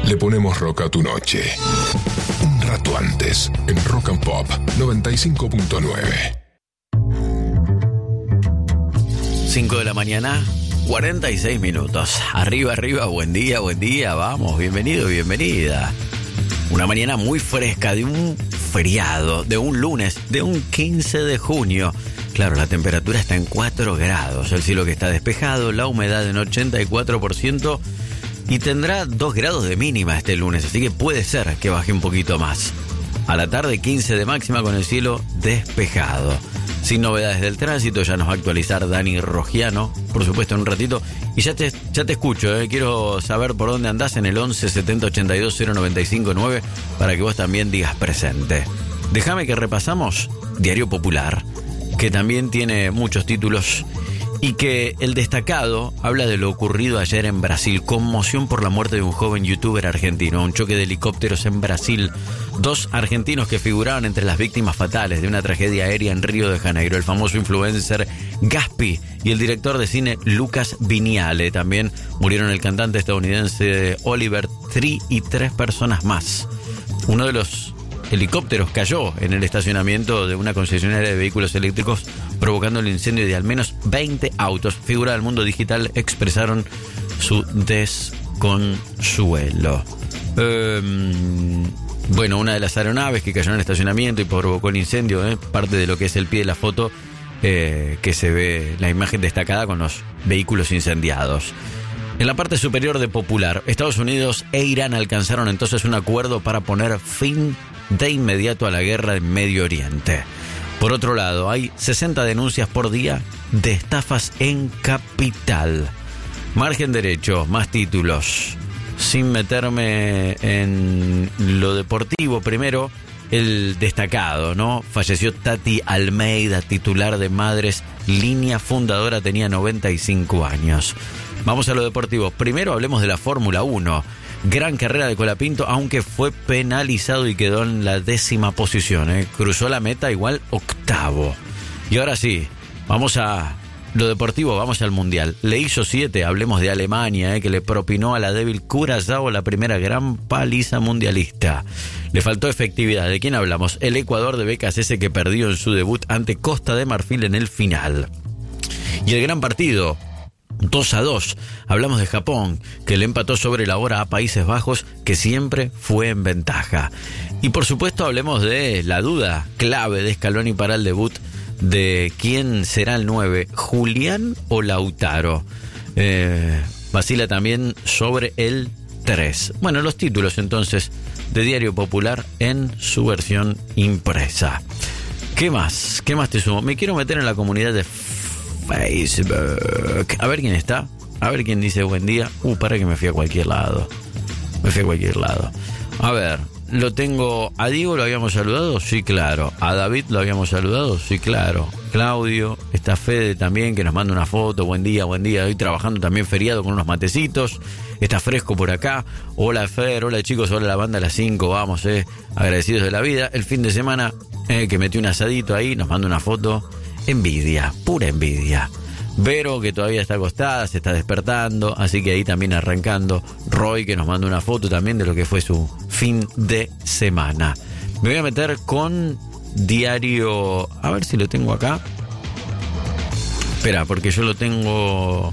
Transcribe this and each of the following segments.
Le ponemos rock a tu noche. Un rato antes, en Rock and Pop 95.9. 5 de la mañana, 46 minutos. Arriba, arriba, buen día, vamos, bienvenido, bienvenida. Una mañana muy fresca de un feriado, de un lunes, de un 15 de junio. Claro, la temperatura está en 4 grados, el cielo que está despejado, la humedad en 84% y tendrá 2 grados de mínima este lunes, así que puede ser que baje un poquito más. A la tarde 15 de máxima con el cielo despejado. Sin novedades del tránsito, ya nos va a actualizar Dani Rogiano, por supuesto en un ratito. Y ya te escucho, quiero saber por dónde andás en el 11 70 82 095 9 para que vos también digas presente. Déjame que repasamos Diario Popular, que también tiene muchos títulos y que el destacado habla de lo ocurrido ayer en Brasil. Conmoción por la muerte de un joven youtuber argentino. Un choque de helicópteros en Brasil. 2 argentinos que figuraban entre las víctimas fatales de una tragedia aérea en Río de Janeiro. El famoso influencer Gaspi y el director de cine Lucas Viñale. También murieron el cantante estadounidense Oliver Tree y 3 personas más. Uno de los helicópteros cayó en el estacionamiento de una concesionaria de vehículos eléctricos, provocando el incendio de al menos 20 autos. Figuras del mundo digital expresaron su desconsuelo. Bueno, una de las aeronaves que cayó en el estacionamiento y provocó el incendio, parte de lo que es el pie de la foto, que se ve la imagen destacada con los vehículos incendiados. En la parte superior de Popular, Estados Unidos e Irán alcanzaron entonces un acuerdo para poner fin de inmediato a la guerra en Medio Oriente. Por otro lado, hay 60 denuncias por día de estafas en Capital. Margen derecho, más títulos. Sin meterme en lo deportivo, primero el destacado, ¿no? Falleció Tati Almeida, titular de Madres Línea, fundadora, tenía 95 años. Vamos a lo deportivo. Primero hablemos de la Fórmula 1. Gran carrera de Colapinto, aunque fue penalizado y quedó en la 10ª posición. Cruzó la meta igual 8º. Y ahora sí, vamos a lo deportivo, vamos al Mundial. Le hizo 7, hablemos de Alemania, que le propinó a la débil Curazao la primera gran paliza mundialista. Le faltó efectividad. ¿De quién hablamos? El Ecuador de BKSS, que perdió en su debut ante Costa de Marfil en el final. Y el gran partido, 2-2. Hablamos de Japón, que le empató sobre la hora a Países Bajos, que siempre fue en ventaja. Y por supuesto hablemos de la duda clave de Scaloni para el debut de quién será el 9, Julián o Lautaro. Vacila también sobre el 3. Bueno, los títulos entonces de Diario Popular en su versión impresa. ¿Qué más? ¿Qué más te sumo? Me quiero meter en la comunidad de Facebook. A ver quién está. A ver quién dice buen día. Para que me fui a cualquier lado. A ver, lo tengo. A Diego lo habíamos saludado, sí, claro. A David lo habíamos saludado, sí, claro. Claudio, está Fede también, que nos manda una foto. Buen día. Hoy trabajando también feriado con unos matecitos. Está fresco por acá. Hola Fer, hola chicos, hola la banda a las 5. Vamos, agradecidos de la vida. El fin de semana que metió un asadito ahí, nos manda una foto. Envidia, pura envidia. Vero, que todavía está acostada, se está despertando, así que ahí también arrancando. Roy, que nos manda una foto también de lo que fue su fin de semana. Me voy a meter con Diario... A ver si lo tengo acá. Espera, porque yo lo tengo...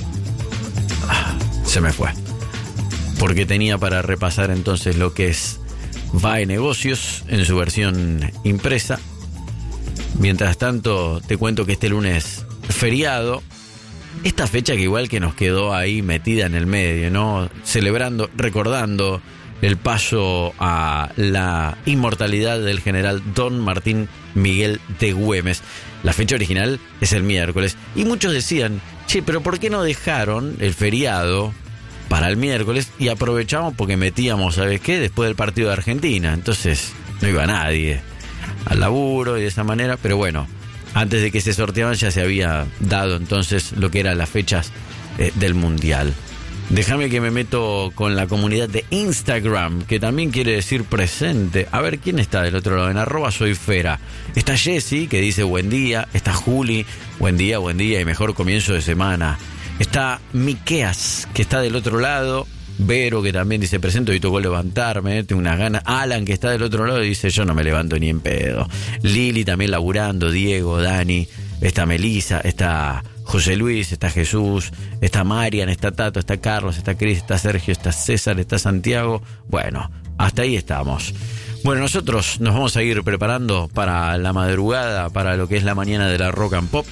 se me fue. Porque tenía para repasar entonces lo que es VAE Negocios en su versión impresa. Mientras tanto, te cuento que este lunes feriado, esta fecha que igual que nos quedó ahí metida en el medio, ¿no? Celebrando, recordando el paso a la inmortalidad del general Don Martín Miguel de Güemes. La fecha original es el miércoles. Y muchos decían, pero ¿por qué no dejaron el feriado para el miércoles y aprovechamos porque metíamos, ¿sabes qué? Después del partido de Argentina. Entonces no iba nadie al laburo y de esa manera, pero bueno, antes de que se sorteaban ya se había dado entonces lo que eran las fechas del Mundial. Déjame que me meto con la comunidad de Instagram, que también quiere decir presente. A ver, ¿quién está del otro lado? En @soyfera. Está Jessy, que dice buen día. Está Juli, buen día y mejor comienzo de semana. Está Miqueas, que está del otro lado. Vero, que también dice, presento y tocó levantarme, tengo unas ganas. Alan, que está del otro lado, dice, yo no me levanto ni en pedo. Lili también laburando, Diego, Dani, está Melisa, está José Luis, está Jesús, está Marian, está Tato, está Carlos, está Cris, está Sergio, está César, está Santiago. Bueno, hasta ahí estamos. Bueno, nosotros nos vamos a ir preparando para la madrugada, para lo que es la mañana de la Rock and Pop.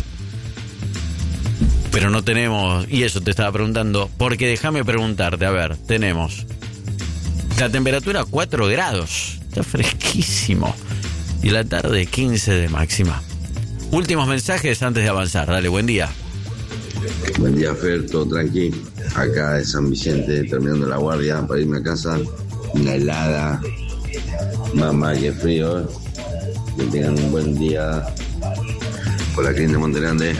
Pero no tenemos, y eso te estaba preguntando, porque déjame preguntarte, a ver, tenemos la temperatura 4 grados, está fresquísimo, y la tarde 15 de máxima. Últimos mensajes antes de avanzar, dale, buen día. Buen día, Fer, todo tranqui. Acá de San Vicente, terminando la guardia para irme a casa. Una helada. Mamá, qué frío. Que tengan un buen día. Por aquí de Monte Grande.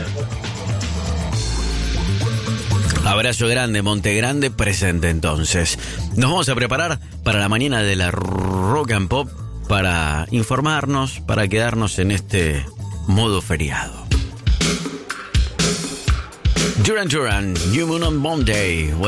Abrazo grande, Monte Grande, presente entonces. Nos vamos a preparar para la mañana de la Rock and Pop, para informarnos, para quedarnos en este modo feriado. Duran Duran, New Moon on Monday.